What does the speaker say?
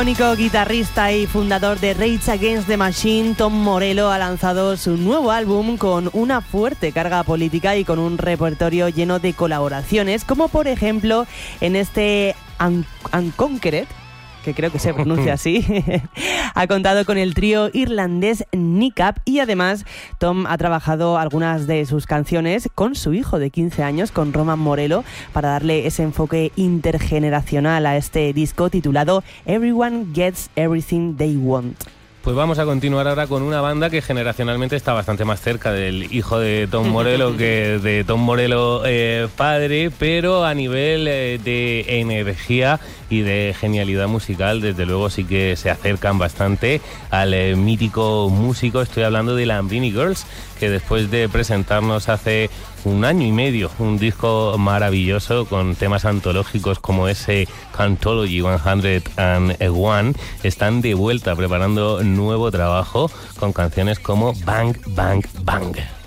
Único guitarrista y fundador de Rage Against the Machine, Tom Morello ha lanzado su nuevo álbum con una fuerte carga política y con un repertorio lleno de colaboraciones, como por ejemplo en este Unconquered, que creo que se pronuncia así. Ha contado con el trío irlandés Nick Up y además Tom ha trabajado algunas de sus canciones con su hijo de 15 años, con Roman Morello, para darle ese enfoque intergeneracional a este disco titulado Everyone Gets Everything They Want. Pues vamos a continuar ahora con una banda que generacionalmente está bastante más cerca del hijo de Tom Morello que de Tom Morello padre, pero a nivel de energía y de genialidad musical, desde luego sí que se acercan bastante al mítico músico. Estoy hablando de Lambrini Girls, que después de presentarnos hace un año y medio un disco maravilloso con temas antológicos como ese Cantology 101, están de vuelta preparando nuevo trabajo con canciones como Bang Bang Bang.